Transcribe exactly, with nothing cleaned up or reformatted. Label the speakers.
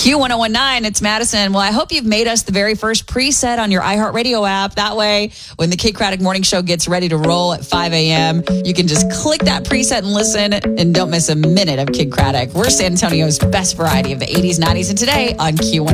Speaker 1: Q one oh one nine, it's Madison. Well, I hope you've made us the very first preset on your iHeartRadio app. That way, when the Kate Craddock Morning Show gets ready to roll at five a.m., you can just click that preset and listen and don't miss a minute of Kid Craddock. We're San Antonio's best variety of the eighties, nineties, and today on Q one oh one.